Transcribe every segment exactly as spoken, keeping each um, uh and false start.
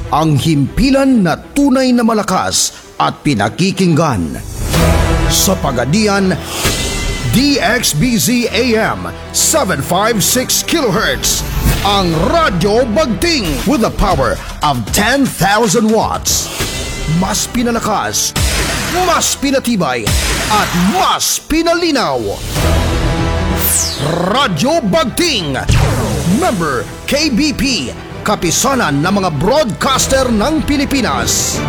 ang himpilan na tunay na malakas at pinakikinggan. Sa Pagadian, D X B Z A M seven fifty-six kilohertz, ang Radyo Bagting with the power of ten thousand watts. Mas pinalakas, mas pinatibay, at mas pinalinaw. Radyo Bagting, member K B P, kapisanan ng mga broadcaster ng Pilipinas.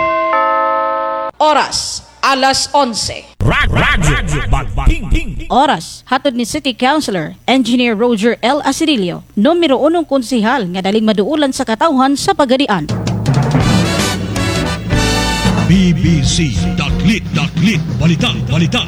Oras, alas onse. Radyo Bagting. Oras, hatod ni City Councilor Engineer Roger L. Asirilio, numero unong konsihal nga daling maduulan sa katawhan sa Pagadian. B B C Daklit Daklit Balitang Balitang.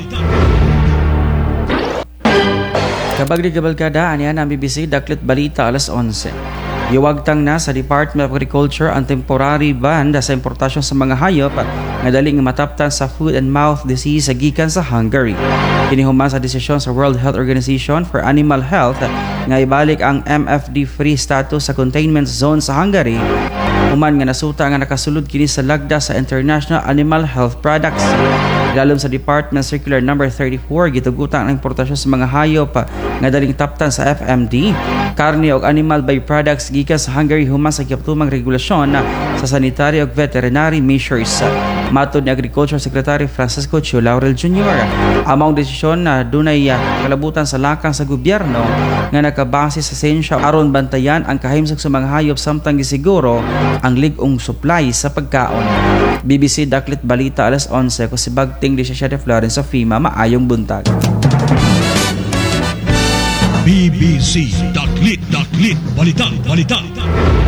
Kabagli kabalkada, aniyan ang B B C Daklit Balita alas onse. Iwagtang na sa Department of Agriculture ang temporary ban sa importasyon sa mga hayop nga daling mataptan sa foot and mouth disease sa gikan sa Hungary. Kinihuman sa desisyon sa World Health Organization for Animal Health nga ibalik ang M F D-free status sa containment zone sa Hungary, human nga nasuta nga nakasulod kini sa lagda sa International Animal Health Products. Ilalom sa Department Circular number thirty-four, gitugutan ang importasyon sa mga hayop nga daling taptan sa F M D, karne o animal byproducts gikan sa Hungary human sa giptumang regulasyon sa sanitary ug veterinary measures. Matod ni Agriculture Secretary Francisco Chio Laurel Junior, among desisyon na dunay kalabutan sa lakang sa gobyerno nga nakabase sa sensya aron bantayan ang kahimsog sa mga hayop samtang gisiguro ang lig-ong supply sa pagkaon. B B C Daklit Balita alas onse ko si Bagting di siya de Florence sa FEMA. Maayong buntag. B B C Daklit Daklit Balitang Balitang.